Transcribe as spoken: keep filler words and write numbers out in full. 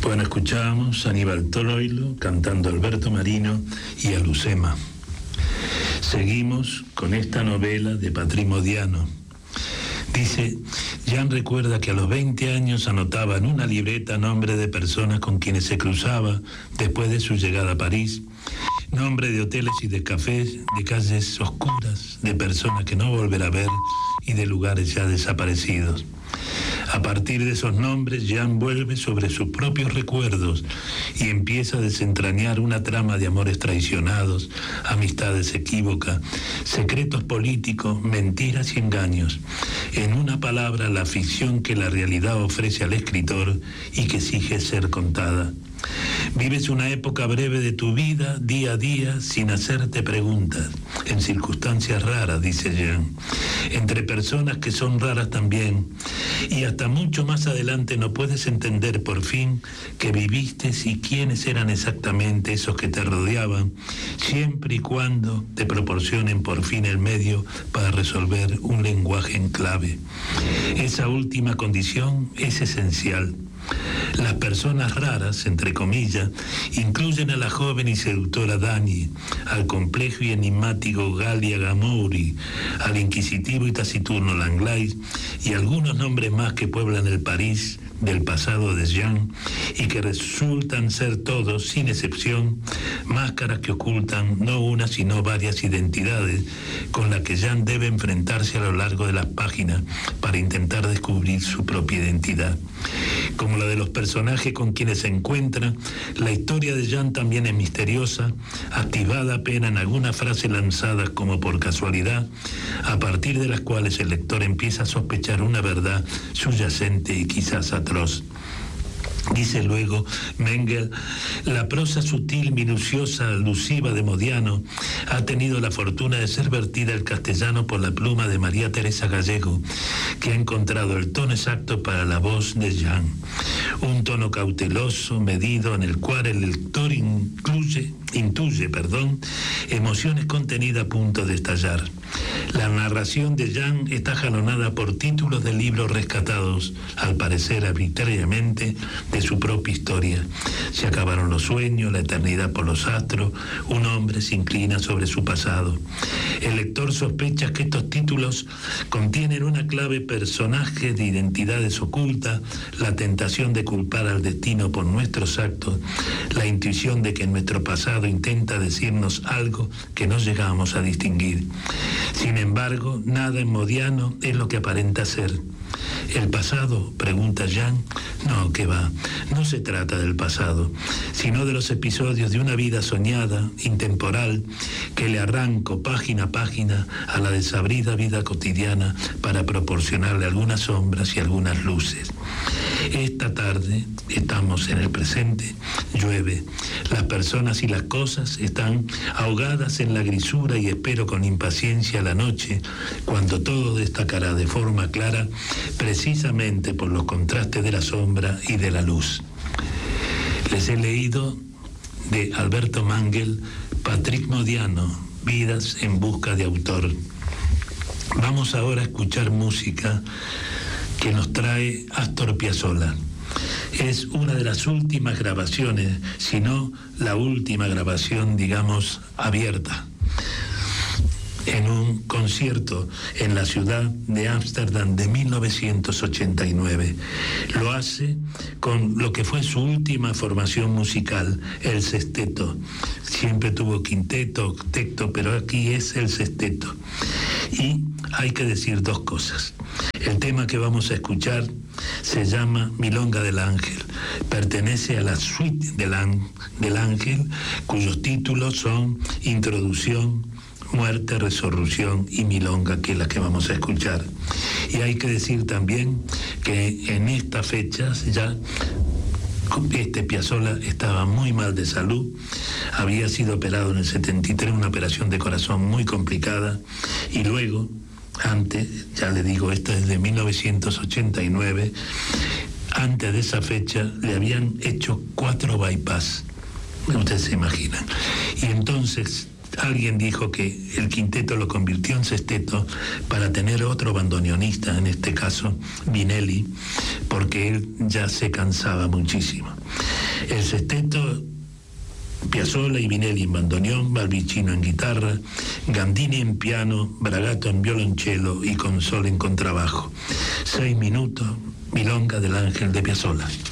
Bueno, escuchábamos a Aníbal Troilo cantando Alberto Marino y a Lucema. Seguimos con esta novela de Patrick Modiano. Dice, Jan recuerda que a los veinte años anotaba en una libreta nombres de personas con quienes se cruzaba después de su llegada a París, nombres de hoteles y de cafés, de calles oscuras, de personas que no volverá a ver y de lugares ya desaparecidos. A partir de esos nombres, Jan vuelve sobre sus propios recuerdos y empieza a desentrañar una trama de amores traicionados, amistades equívocas, secretos políticos, mentiras y engaños. En una palabra, la ficción que la realidad ofrece al escritor y que exige ser contada. Vives una época breve de tu vida, día a día, sin hacerte preguntas, en circunstancias raras, dice Jan, entre personas que son raras también, y hasta mucho más adelante no puedes entender por fin que viviste y quiénes eran exactamente esos que te rodeaban, siempre y cuando te proporcionen por fin el medio para resolver un lenguaje en clave. Esa última condición es esencial. Las personas raras, entre comillas, incluyen a la joven y seductora Dani, al complejo y enigmático Galia Gamouri, al inquisitivo y taciturno Langlais y algunos nombres más que pueblan el París del pasado de Jan y que resultan ser todos, sin excepción, máscaras que ocultan no una sino varias identidades con las que Jan debe enfrentarse a lo largo de las páginas para intentar descubrir su propia identidad. Como la de los personajes con quienes se encuentra, la historia de Jan también es misteriosa, activada apenas en algunas frases lanzadas como por casualidad, a partir de las cuales el lector empieza a sospechar una verdad subyacente y quizás atroz. Dice luego Mengel, la prosa sutil, minuciosa, alusiva de Modiano ha tenido la fortuna de ser vertida al castellano por la pluma de María Teresa Gallego, que ha encontrado el tono exacto para la voz de Jan. Un tono cauteloso, medido, en el cual el lector incluye, intuye perdón, emociones contenidas a punto de estallar. La narración de Jan está jalonada por títulos de libros rescatados, al parecer arbitrariamente, de su propia historia. Se acabaron los sueños, la eternidad por los astros, un hombre se inclina sobre su pasado. El lector sospecha que estos títulos contienen una clave personaje de identidades ocultas, la tentación de culpar al destino por nuestros actos, la intuición de que nuestro pasado intenta decirnos algo que no llegamos a distinguir. Sin embargo, nada en Modiano es lo que aparenta ser. ¿El pasado?, pregunta Jan. No, que va, no se trata del pasado, sino de los episodios de una vida soñada, intemporal, que le arranco página a página a la desabrida vida cotidiana para proporcionarle algunas sombras y algunas luces. Esta tarde estamos en el presente, llueve, las personas y las cosas están ahogadas en la grisura y espero con impaciencia la noche, cuando todo destacará de forma clara, precisamente por los contrastes de la sombra y de la luz. Les he leído de Alberto Mangel, Patrick Modiano, Vidas en busca de autor. Vamos ahora a escuchar música que nos trae Astor Piazzolla. Es una de las últimas grabaciones, si no la última grabación, digamos, abierta, en un concierto en la ciudad de Ámsterdam de mil novecientos ochenta y nueve. Lo hace con lo que fue su última formación musical, el sexteto. Siempre tuvo quinteto, octeto, pero aquí es el sexteto. Y hay que decir dos cosas. El tema que vamos a escuchar se llama Milonga del Ángel. Pertenece a la suite del, del Ángel, cuyos títulos son Introducción, Muerte, Resurrección y Milonga, que es la que vamos a escuchar. Y hay que decir también que en estas fechas ya este Piazzolla estaba muy mal de salud, había sido operado en el setenta y tres, una operación de corazón muy complicada, y luego, antes, ya le digo, esta es de mil novecientos ochenta y nueve, antes de esa fecha le habían hecho cuatro bypass, ustedes se imaginan, y entonces Alguien dijo que el quinteto lo convirtió en sexteto para tener otro bandoneonista, en este caso Vinelli, porque él ya se cansaba muchísimo. El sexteto, Piazzolla y Vinelli en bandoneón, Balbicino en guitarra, Gandini en piano, Bragato en violonchelo y Consol en contrabajo. Seis minutos, milonga del Ángel de Piazzolla.